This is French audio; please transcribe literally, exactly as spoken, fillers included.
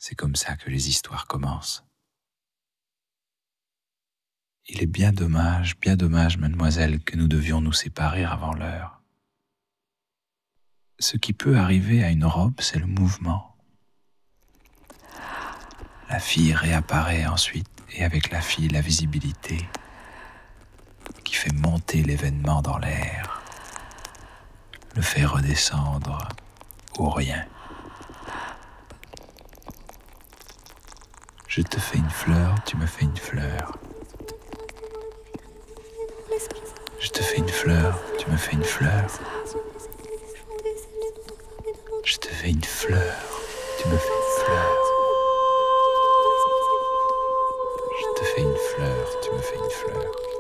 C'est comme ça que les histoires commencent. Il est bien dommage, bien dommage, mademoiselle, que nous devions nous séparer avant l'heure. Ce qui peut arriver à une robe, c'est le mouvement. La fille réapparaît ensuite, et avec la fille, la visibilité qui fait monter l'événement dans l'air, le fait redescendre au rien. Je te fais une fleur, tu me fais une fleur. Je te fais une fleur, tu me fais une fleur. Je te fais une fleur, tu me fais une fleur. Je te fais une fleur, tu me fais une fleur.